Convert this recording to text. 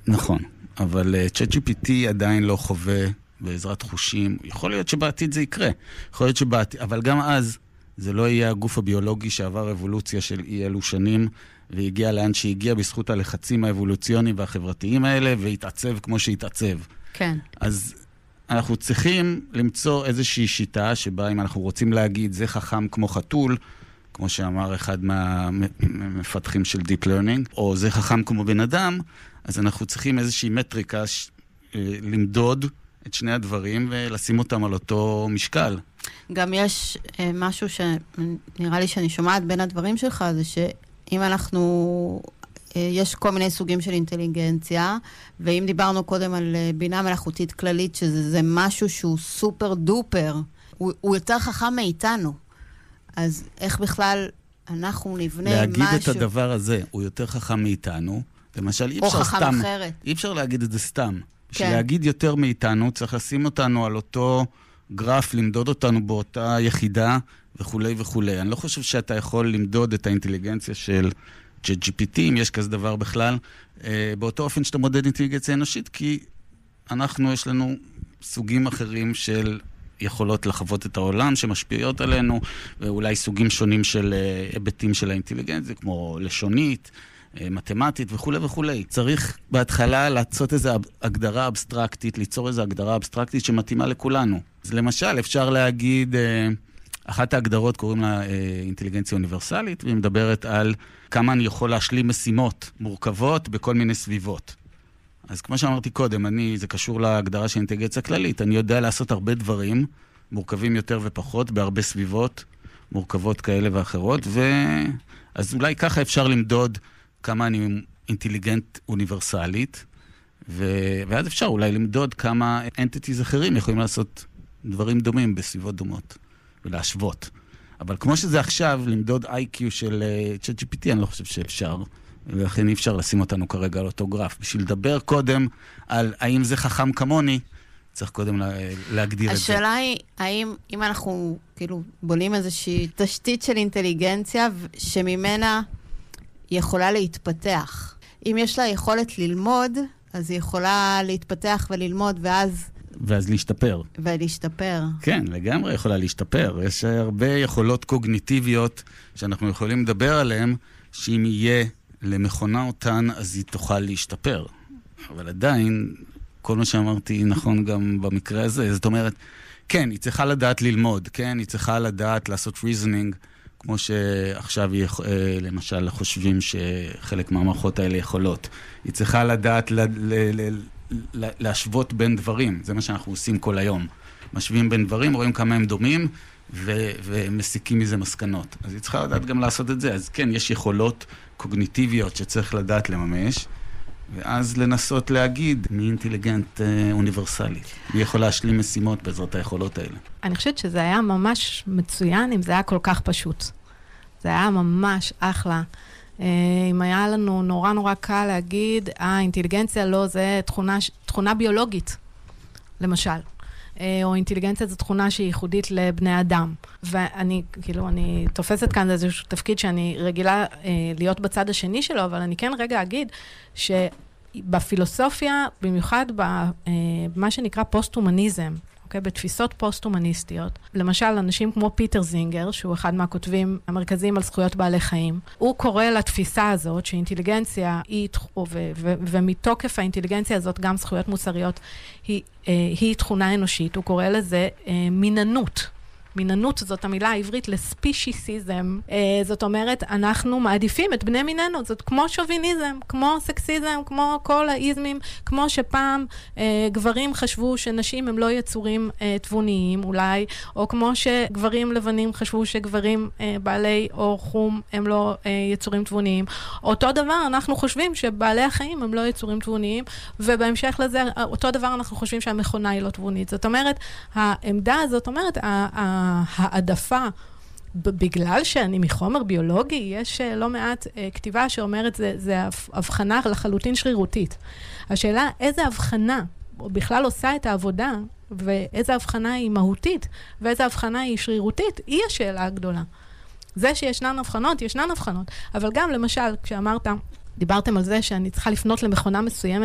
נכון, אבל ChatGPT עדיין לא חווה בעזרת חושים. יכול להיות שבעתיד זה יקרה. יכול להיות שבעתיד, אבל גם אז זה לא יהיה הגוף הביולוגי שעבר אבולוציה של אי אלו שנים, והגיע לאן שהגיע בזכות הלחצים האבולוציוניים והחברתיים האלה, והתעצב כמו שהתעצב. כן. אז אנחנו צריכים למצוא איזושהי שיטה שבה אם אנחנו רוצים להגיד זה חכם כמו חתול, כמו שאמר אחד מהמפתחים של Deep Learning, או זה חכם כמו בן אדם, אז אנחנו צריכים איזושהי מטריקה למדוד את שני הדברים ולשים אותם על אותו משקל. גם יש משהו שנראה לי שאני שומעת בין הדברים שלך, זה שאם אנחנו, יש כל מיני סוגים של אינטליגנציה, ואם דיברנו קודם על בינה מלאכותית כללית, שזה משהו שהוא סופר דופר, הוא יותר חכם מאיתנו. אז איך בכלל אנחנו נבנה להגיד משהו... את הדבר הזה, הוא יותר חכם מאיתנו, למשל, אי אפשר סתם... אחרת. אי אפשר להגיד את זה סתם. כן. בשביל להגיד יותר מאיתנו, צריך לשים אותנו על אותו גרף, למדוד אותנו באותה יחידה וכו' וכו'. אני לא חושב שאתה יכול למדוד את האינטליגנציה של ChatGPT, אם יש כזה דבר בכלל, באותו אופן שאתה מודד אינטליגנציה אנושית, כי אנחנו, יש לנו סוגים אחרים של יכולות לחוות את העולם שמשפיעות עלינו, ואולי סוגים שונים של היבטים של האינטליגנציה, כמו לשונית, מתמטית וכו' וכו'. צריך בהתחלה לעשות איזו הגדרה אבסטרקטית, ליצור איזו הגדרה אבסטרקטית שמתאימה לכולנו. אז למשל, אפשר להגיד, אחת ההגדרות קוראים לה אינטליגנציה אוניברסלית, והיא מדברת על כמה אני יכול להשלים משימות מורכבות בכל מיני סביבות. אז כמו שאמרתי קודם, זה קשור להגדרה של אינטליגנציה כללית. אני יודע לעשות הרבה דברים, מורכבים יותר ופחות, בהרבה סביבות מורכבות כאלה ואחרות, אז אולי ככה אפשר למדוד כמה אני אינטליגנט אוניברסלית, ואז אפשר אולי למדוד כמה אנטיטיז אחרים יכולים לעשות דברים דומים בסביבות דומות, ולהשוות. אבל כמו שזה עכשיו, למדוד IQ של ChatGPT, אני לא חושב שאפשר, ולכן אי אפשר לשים אותנו כרגע על אותו גרף. בשביל לדבר קודם על האם זה חכם כמוני, צריך קודם להגדיר את זה. השאלה היא, האם אם אנחנו כאילו בונים איזושהי תשתית של אינטליגנציה, שממנה יכולה להתפתח. אם יש לה יכולת ללמוד, אז היא יכולה להתפתח וללמוד, ואז להשתפר. ולהשתפר. כן, לגמרי יכולה להשתפר. יש הרבה יכולות קוגניטיביות שאנחנו יכולים לדבר עליהן, שאם יהיה למכונה אותן, אז היא תוכל להשתפר. אבל עדיין, כל מה שאמרתי נכון גם במקרה הזה. זאת אומרת, כן, היא צריכה לדעת ללמוד, כן, היא צריכה לדעת לעשות reasoning, כמו שעכשיו למשל חושבים שחלק מהמערכות האלה יכולות. היא צריכה לדעת להשוות בין דברים. זה מה שאנחנו עושים כל היום. משווים בין דברים, רואים כמה הם דומים, ומסיקים מזה מסקנות. אז היא צריכה לדעת גם לעשות את זה. אז כן, יש יכולות קוגניטיביות שצריך לדעת לממש, ואז לנסות להגיד מי אינטליגנט אוניברסלי. מי יכול להשלים משימות בעזרת היכולות האלה. אני חושבת שזה היה ממש מצוין אם זה היה כל כך פשוט. זה היה ממש אחלה. אם היה לנו נורא נורא קל להגיד, אינטליגנציה לא, זה תכונה ביולוגית, למשל. או אינטליגנציה זו תכונה שהיא ייחודית לבני אדם. ואני, כאילו, אני תופסת כאן איזשהו תפקיד שאני רגילה להיות בצד השני שלו, אבל אני כן רגע אגיד שבפילוסופיה, במיוחד במה שנקרא פוסט-הומניזם, אוקיי? בתפיסות פוסט-הומניסטיות, למשל, אנשים כמו פיטר זינגר, שהוא אחד מהכותבים המרכזיים על זכויות בעלי חיים, הוא קורא לתפיסה הזאת שאינטליגנציה היא, ומתוקף האינטליגנציה הזאת גם זכויות מוסריות, היא תכונה אנושית. הוא קורא לזה מיננות. מיננות זאת המילה העברית לספישיסיזם. זאת אומרת, אנחנו מעדיפים את בני מיננו. זאת כמו שוביניזם, כמו סקסיזם, כמו כל האיזמים, כמו שפעם גברים חשבו שנשים הם לא יצורים תבוניים אולי, או כמו שגברים לבנים חשבו שגברים בעלי אור חום הם לא יצורים תבוניים. אותו דבר אנחנו חושבים שבעלי החיים הם לא יצורים תבוניים, ובהמשך לזה, אותו דבר אנחנו חושבים שהמכונה היא לא תבונית. זאת אומרת, העמדה הזאת אומרת, העדפה, בגלל שאני מחומר ביולוגי, יש לא מעט כתיבה שאומרת, זה הבחנה לחלוטין שרירותית. השאלה, איזה הבחנה בכלל עושה את העבודה, ואיזה הבחנה היא מהותית, ואיזה הבחנה היא שרירותית, היא השאלה הגדולה. זה שישנן הבחנות, ישנן הבחנות. אבל גם, למשל, כשאמרת, דיברתם על זה שאני צריכה לפנות למכונה מסוימת,